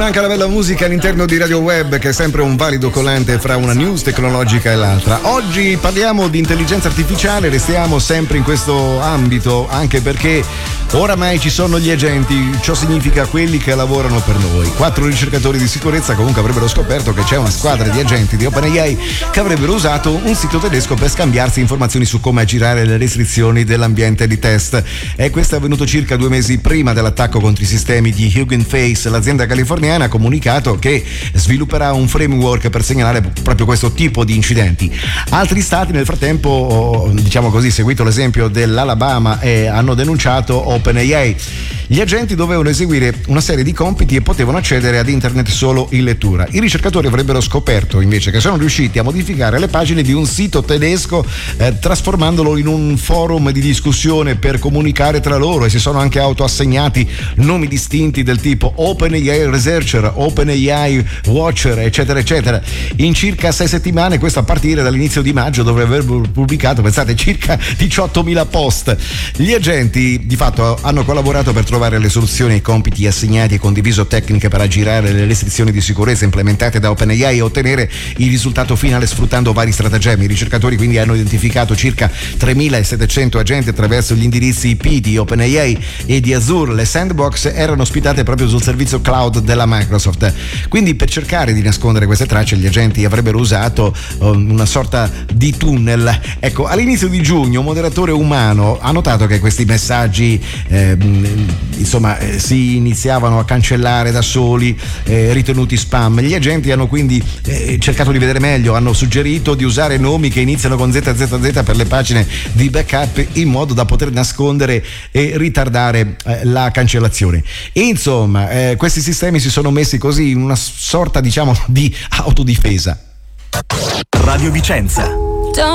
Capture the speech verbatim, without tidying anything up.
Anche la bella musica all'interno di Radio Web, che è sempre un valido collante fra una news tecnologica e l'altra. Oggi parliamo di intelligenza artificiale, restiamo sempre in questo ambito, anche perché oramai ci sono gli agenti, ciò significa quelli che lavorano per noi. Quattro ricercatori di sicurezza comunque avrebbero scoperto che c'è una squadra di agenti di OpenAI che avrebbero usato un sito tedesco per scambiarsi informazioni su come aggirare le restrizioni dell'ambiente di test. E questo è avvenuto circa due mesi prima dell'attacco contro i sistemi di Hugging Face. L'azienda californiana ha comunicato che svilupperà un framework per segnalare proprio questo tipo di incidenti. Altri stati nel frattempo, diciamo così, seguito l'esempio dell'Alabama, eh, hanno denunciato OpenAI. Gli agenti dovevano eseguire una serie di compiti e potevano accedere ad internet solo in lettura. I ricercatori avrebbero scoperto invece che sono riusciti a modificare le pagine di un sito tedesco eh, trasformandolo in un forum di discussione per comunicare tra loro, e si sono anche autoassegnati nomi distinti del tipo OpenAI Researcher, OpenAI Watcher, eccetera eccetera. In circa sei settimane, questo a partire dall'inizio di maggio, dove avrebbero pubblicato, pensate, circa diciottomila post. Gli agenti di fatto hanno collaborato per trovare le soluzioni ai compiti assegnati e condiviso tecniche per aggirare le restrizioni di sicurezza implementate da OpenAI e ottenere il risultato finale sfruttando vari stratagemmi. I ricercatori quindi hanno identificato circa tremilasettecento agenti attraverso gli indirizzi I P di OpenAI e di Azure. Le sandbox erano ospitate proprio sul servizio cloud della Microsoft. Quindi, per cercare di nascondere queste tracce, gli agenti avrebbero usato um, una sorta di tunnel. Ecco, all'inizio di giugno un moderatore umano ha notato che questi messaggi eh, insomma eh, si iniziavano a cancellare da soli, eh, ritenuti spam. Gli agenti hanno quindi eh, cercato di vedere meglio, hanno suggerito di usare nomi che iniziano con Z Z Z per le pagine di backup, in modo da poter nascondere e ritardare eh, la cancellazione. E insomma eh, questi sistemi si sono messi così in una sorta, diciamo, di autodifesa. Radio Vicenza.